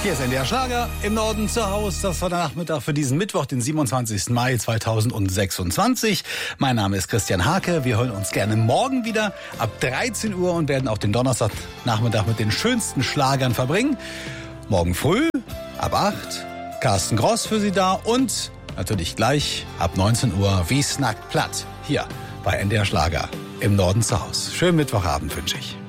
Hier ist NDR Schlager im Norden zu Hause. Das war der Nachmittag für diesen Mittwoch, den 27. Mai 2026. Mein Name ist Christian Hake. Wir hören uns gerne morgen wieder ab 13 Uhr und werden auch den Donnerstagnachmittag mit den schönsten Schlagern verbringen. Morgen früh ab 8 Carsten Gross für Sie da und natürlich gleich ab 19 Uhr wie Snackt platt hier bei NDR Schlager im Norden zu Hause. Schönen Mittwochabend wünsche ich.